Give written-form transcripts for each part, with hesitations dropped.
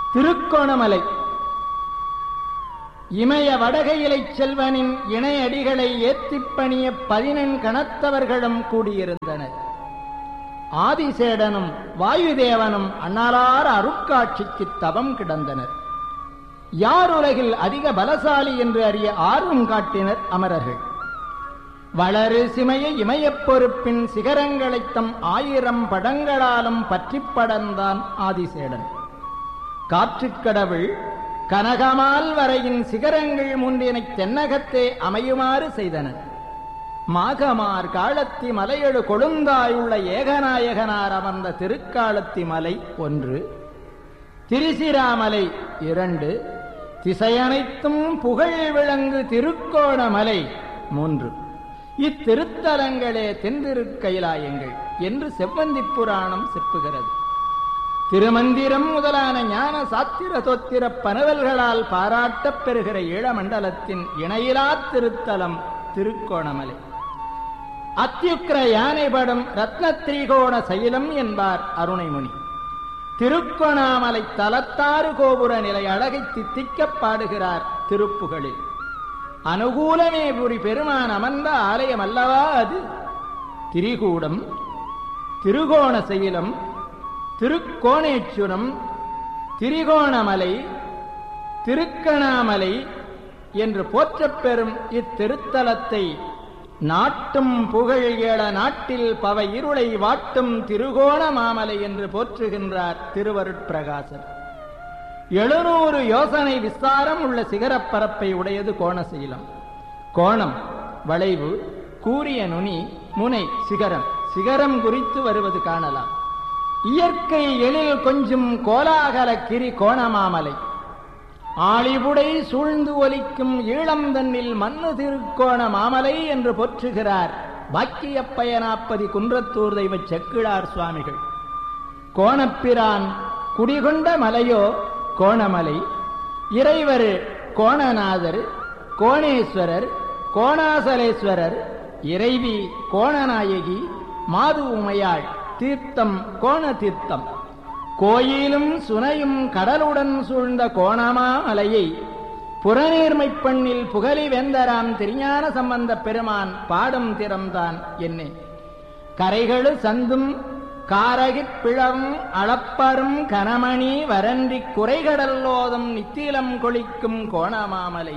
திருக்கோணமலை இமய வடகையிலை செல்வனின் இணையடிகளை ஏத்திப்பணிய 11 கணத்தவர்களும் கூடியிருந்தனர். ஆதிசேடனும் வாயுதேவனும் அண்ணலார் அருட்காட்சிக்கு தவம் கிடந்தனர். யார் உலகில் அதிக பலசாலி என்று அறிய ஆர்வம் காட்டினர் அமரர்கள். வளரு சிமைய இமயப் பொறுப்பின் சிகரங்களைத் தம் 1000 படங்களாலும் பற்றி படர்ந்தான் ஆதிசேடன். காற்றுக்கடவுள் கனகமால் வரையின் சிகரங்கள் முன்றினை தென்னகத்தே அமையுமாறு செய்தனர். மாகமார் காலத்தி மலையெழு கொழுந்தாயுள்ள ஏகநாயகனார் அமர்ந்த திருக்காலத்தி மலை 1, திரிசிராமலை 2, திசையனைத்தும் புகழ் விளங்கு திருக்கோணமலை 3. இத்திருத்தலங்களே தென்திருக்கைலாயங்கள் என்று செவ்வந்தி புராணம் செப்புகிறது. திருமந்திரம் முதலான ஞான சாத்திர தோத்திர பனவல்களால் பாராட்டப் பெறுகிற ஈழமண்டலத்தின் இணையிலா திருத்தலம் திருக்கோணமலை. அத்தியுக்கிர யானைபடும் ரத்னத்ரிகோண சைலம் என்பார் அருணைமுனி. திருக்கோணாமலை தலத்தாறு கோபுர நிலை அழகை தித்திக்கப் பாடுகிறார் திருப்புகழில். அனுகூலமே புரி பெருமான் அமர்ந்த ஆலயம் அல்லவா அது. திரிகூடம், திருகோண சைலம், திருக்கோணேச்சுரம், திரிகோணமலை, திருக்கணாமலை என்று போற்றப்பெறும் இத்திருத்தலத்தை நாட்டும் புகழ் ஏழ நாட்டில் பவ இருளை வாட்டும் திருகோண மாமலை என்று போற்றுகின்றார் திருவருட்பிரகாசர். 700 யோசனை விஸ்தாரம் உள்ள சிகரப்பரப்பை உடையது கோணசீலம். கோணம் வளைவு, கூரிய நுனி, முனை சிகரம். சிகரம் குறித்து வருவது காணலாம். இயற்கை எழில் கொஞ்சும் கோலாகல கிரி கோணமாமலை. ஆளிபுடை சூழ்ந்து ஒலிக்கும் ஈழம் தன்னில் மண்ணு திருக்கோண மாமலை என்று போற்றுகிறார் பாக்கியப்பயனாப்பதி குன்றத்தூர் தெய்வ செக்கிழார் சுவாமிகள். கோணப்பிரான் குடிகொண்ட மலையோ கோணமலை. இறைவர் கோணநாதர், கோணேஸ்வரர், கோணாசலேஸ்வரர், இறைவி கோணநாயகி, மாது உமையாள். தீர்த்தம் கோண தீர்த்தம். கோயிலும் சுனையும் கடலுடன் சூழ்ந்த கோணமாமலையை புறநீர்மைப் பண்ணில் புகழி வேந்தராம் திருஞான சம்பந்த பெருமான் பாடும் திறம்தான் என்னே. கரைகளு சந்தும் காரகிப் பிளவும் அளப்பரும் கனமணி வரன்றி குறைகடல்லோதும் நித்திலம் கொளிக்கும் கோணமாமலை.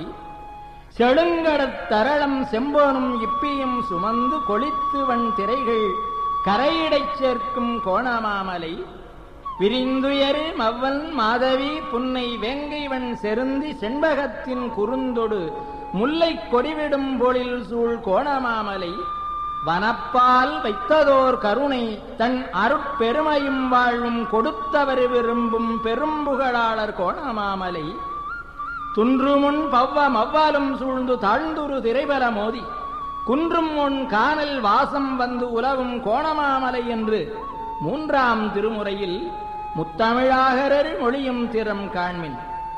செழுங்கடத் தரளம் செம்போனும் இப்பியும் சுமந்து கொளித்து வன் திரைகள் கரையிடைச் சேர்க்கும் கோணமாமலை. விரிந்துயரு மவ்வன் மாதவி புன்னை வேங்கைவன் செருந்தி செண்பகத்தின் குறுந்தொடு முல்லை கொடிவிடும் பொழில் சூழ் கோணமாமலை. வனப்பால் வைத்ததோர் கருணை தன் அருட்பெருமையும் வாழ்வும் கொடுத்தவர் விரும்பும் பெரும்புகழாளர் கோணமாமலை. துன்றுமுன் பவ்வ மவ்வாலும் சூழ்ந்து தாழ்ந்துரு திரைபல மோதி குன்றும் உன் காணல் வாசம் வந்து உலவும் கோணமாமலை என்று 3ஆம் திருமுறையில் முத்தமிழாகரர் மொழியும் திறம் காண்மின்.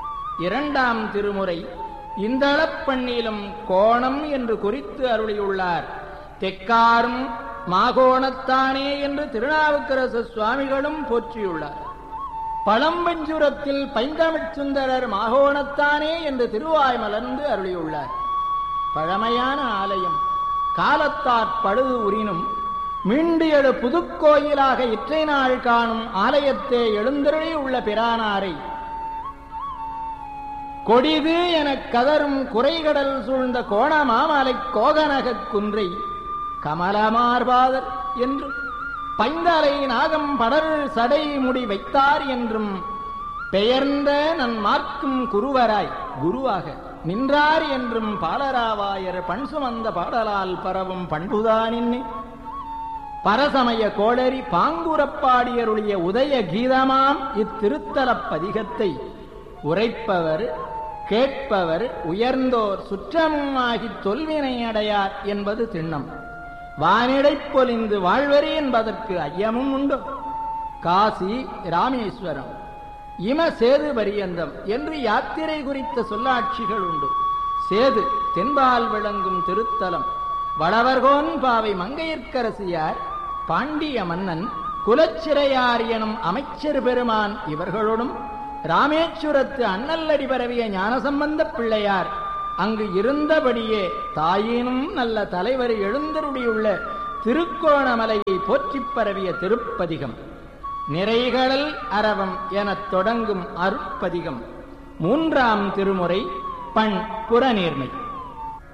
2ஆம் திருமுறை இந்தளப்பண்ணிலும் கோணம் என்று குறித்து அருளியுள்ளார். தெக்காரும் மாகோணத்தானே என்று திருநாவுக்கரசு சுவாமிகளும் போற்றியுள்ளார். பழம்பஞ்சுரத்தில் பைந்தமிழ் சுந்தரர் மாகோணத்தானே என்று திருவாய் மலர்ந்து அருளியுள்ளார். பழமையான ஆலயம் காலத்தாற் பழுது உறினும் மீண்டு எழு புதுக்கோயிலாக இற்றை நாள் காணும் ஆலயத்தே எழுந்தருளி உள்ள பிரானாரை கொடிது எனக் கதரும் குறைகடல் சூழ்ந்த கோணமாமலை கோகனகக் குன்றை கமலமார்பாதர் என்றும் பைந்தலை நாகம் படர் சடை முடி வைத்தார் என்றும் பெயர்ந்த நன் மார்க்கும் குருவராய் குருவாக நின்றார் என்றும் பாலராவாயர் பண் சுமந்த பாடலால் பரவும் பண்புதானின்னே. பரசமய கோளரி பாங்குரப்பாடியருடைய உதய கீதமாம் இத்திருத்தலப் பதிகத்தை உரைப்பவர் கேட்பவர் உயர்ந்தோர் சுற்றமாகித் தொல்வினை அடையார் என்பது திண்ணம். வானிடைப் பொலிந்து வாழ்வரே என்பதற்கு ஐயமும் உண்டு. காசி ராமேஸ்வரம் இம சேது பரியந்தம் என்று யாத்திரை குறித்த சொல்லாட்சிகள் உண்டு. சேது தென்பால் விளங்கும் திருத்தலம். வளவர்கோன் பாவை மங்கையர்க்கரசியார், பாண்டிய மன்னன், குலச்சிறையார் எனும் அமைச்சர் பெருமான் இவர்களோடும் ராமேஸ்வரத்து அண்ணல்லடி பரவிய ஞானசம்பந்தப் பிள்ளையார் அங்கு இருந்தபடியே தாயினும் நல்ல தலைவர் எழுந்தருளியுள்ள திருக்கோணமலையை போற்றிப் பரவிய திருப்பதிகம். நிறைகளல் அரவம் எனத் தொடங்கும் அருட்பதிகம். 3ஆம் திருமுறை. பண் புறநீர்மை.